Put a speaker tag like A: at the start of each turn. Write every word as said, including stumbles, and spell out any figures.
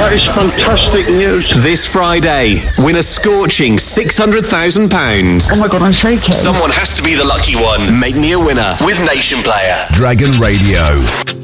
A: That is fantastic news.
B: This Friday, win a scorching six hundred thousand pounds.
C: Oh my God, I'm shaking.
B: Someone has to be the lucky one. Make me a winner with Nation Player.
D: Dragon Radio.